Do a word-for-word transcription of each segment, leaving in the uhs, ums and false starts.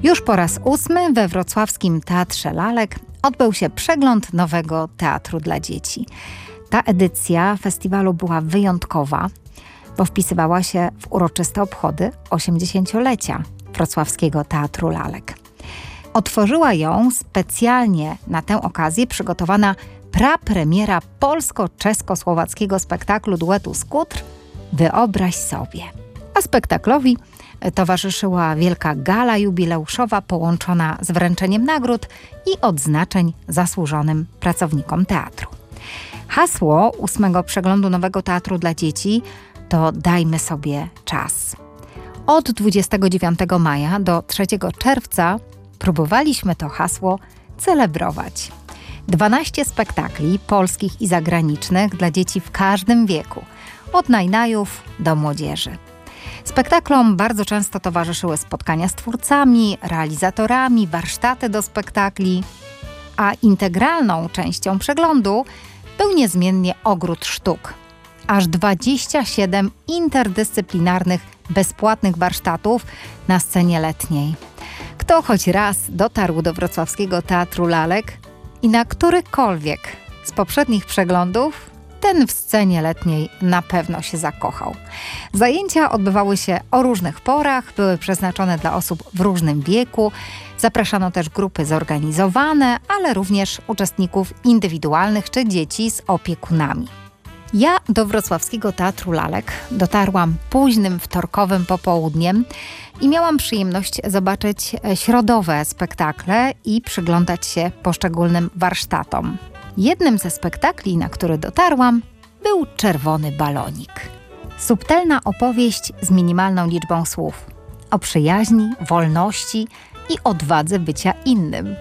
Już po raz ósmy we wrocławskim Teatrze Lalek odbył się przegląd nowego teatru dla dzieci. Ta edycja festiwalu była wyjątkowa, bo wpisywała się w uroczyste obchody osiemdziesięciolecia Wrocławskiego Teatru Lalek. Otworzyła ją specjalnie na tę okazję przygotowana prapremiera polsko-czesko-słowackiego spektaklu duetu Skutr „Wyobraź sobie”. A spektaklowi towarzyszyła wielka gala jubileuszowa połączona z wręczeniem nagród i odznaczeń zasłużonym pracownikom teatru. Hasło ósmego przeglądu nowego teatru dla dzieci to „Dajmy sobie czas”. Od dwudziestego dziewiątego maja do trzeciego czerwca próbowaliśmy to hasło celebrować. dwanaście spektakli polskich i zagranicznych dla dzieci w każdym wieku, od najnajów do młodzieży. Spektaklom bardzo często towarzyszyły spotkania z twórcami, realizatorami, warsztaty do spektakli, a integralną częścią przeglądu był niezmiennie ogród sztuk. Aż dwadzieścia siedem interdyscyplinarnych, bezpłatnych warsztatów na scenie letniej. Kto choć raz dotarł do Wrocławskiego Teatru Lalek i na którykolwiek z poprzednich przeglądów, ten w scenie letniej na pewno się zakochał. Zajęcia odbywały się o różnych porach, były przeznaczone dla osób w różnym wieku. Zapraszano też grupy zorganizowane, ale również uczestników indywidualnych czy dzieci z opiekunami. Ja do Wrocławskiego Teatru Lalek dotarłam późnym wtorkowym popołudniem i miałam przyjemność zobaczyć środowe spektakle i przyglądać się poszczególnym warsztatom. Jednym ze spektakli, na który dotarłam, był „Czerwony balonik”. Subtelna opowieść z minimalną liczbą słów. O przyjaźni, wolności i odwadze bycia innym.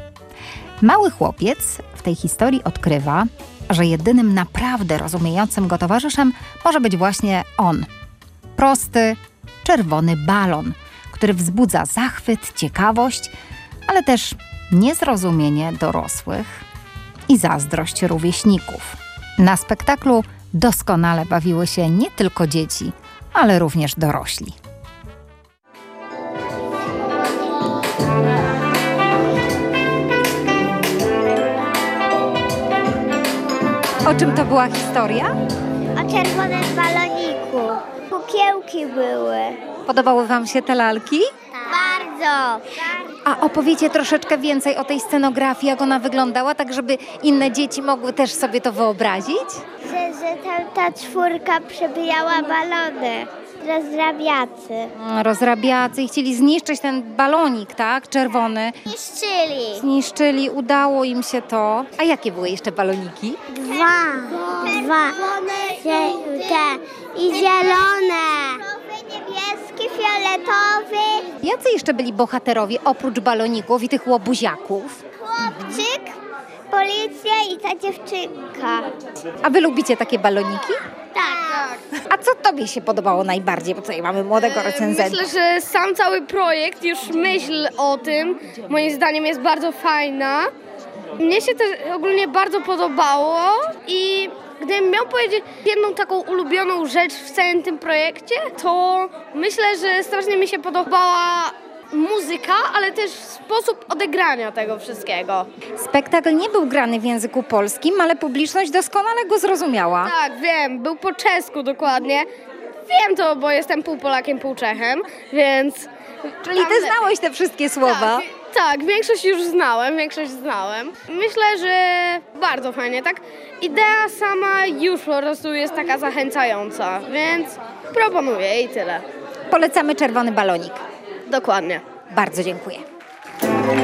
Mały chłopiec w tej historii odkrywa, że jedynym naprawdę rozumiejącym go towarzyszem może być właśnie on. Prosty, czerwony balon, który wzbudza zachwyt, ciekawość, ale też niezrozumienie dorosłych i zazdrość rówieśników. Na spektaklu doskonale bawiły się nie tylko dzieci, ale również dorośli. O czym to była historia? O czerwonym baloniku. Kukiełki były. Podobały wam się te lalki? Bardzo. A opowiecie troszeczkę więcej o tej scenografii, jak ona wyglądała, tak żeby inne dzieci mogły też sobie to wyobrazić? Że, że ta, ta czwórka przebijała balony. Rozrabiacy. Rozrabiacy i chcieli zniszczyć ten balonik, tak? Czerwony. Niszczyli. Zniszczyli, udało im się to. A jakie były jeszcze baloniki? Dwa. Dwa. Te i zielone. Niebieski, fioletowy. Jacy jeszcze byli bohaterowie oprócz baloników i tych łobuziaków? Chłopczyk, policja i ta dziewczynka. A wy lubicie takie baloniki? Tak. A co tobie się podobało najbardziej? Bo tutaj mamy młodego recenzenta. Myślę, że sam cały projekt, już myśl o tym, moim zdaniem jest bardzo fajna. Mnie się też ogólnie bardzo podobało i gdybym miał powiedzieć jedną taką ulubioną rzecz w całym tym projekcie, to myślę, że strasznie mi się podobała muzyka, ale też sposób odegrania tego wszystkiego. Spektakl nie był grany w języku polskim, ale publiczność doskonale go zrozumiała. Tak, wiem, był po czesku dokładnie. Wiem to, bo jestem pół Polakiem, pół Czechem, więc... Czyli ty znałeś te wszystkie słowa? Tak, tak, większość już znałem, większość znałem. Myślę, że bardzo fajnie, tak? Idea sama już po prostu jest taka zachęcająca, więc proponuję i tyle. Polecamy „Czerwony balonik”. Dokładnie. Bardzo dziękuję.